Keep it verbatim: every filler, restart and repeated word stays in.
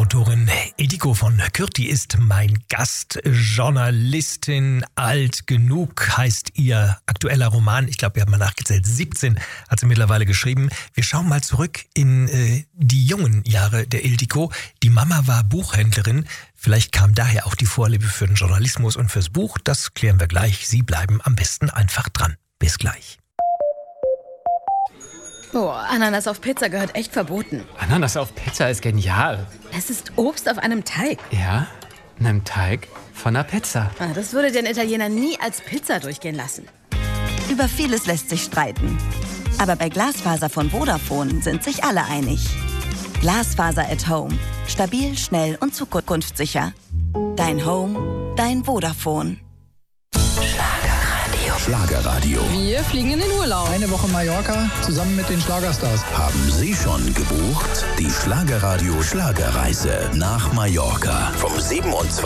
Autorin Ildiko von Kürti ist mein Gast. Journalistin, alt genug heißt ihr aktueller Roman. Ich glaube, wir haben mal nachgezählt, siebzehn hat sie mittlerweile geschrieben. Wir schauen mal zurück in äh, die jungen Jahre der Ildiko. Die Mama war Buchhändlerin. Vielleicht kam daher auch die Vorliebe für den Journalismus und fürs Buch. Das klären wir gleich. Sie bleiben am besten einfach dran. Bis gleich. Oh, Ananas auf Pizza gehört echt verboten. Ananas auf Pizza ist genial. Es ist Obst auf einem Teig. Ja, einem Teig von einer Pizza. Ah, das würde den Italiener nie als Pizza durchgehen lassen. Über vieles lässt sich streiten. Aber bei Glasfaser von Vodafone sind sich alle einig. Glasfaser at Home. Stabil, schnell und zukunftssicher. Dein Home, dein Vodafone. Schlagerradio. Wir fliegen in den Urlaub. Eine Woche Mallorca zusammen mit den Schlagerstars. Haben Sie schon gebucht? Die Schlagerradio Schlagerreise nach Mallorca vom siebenundzwanzigsten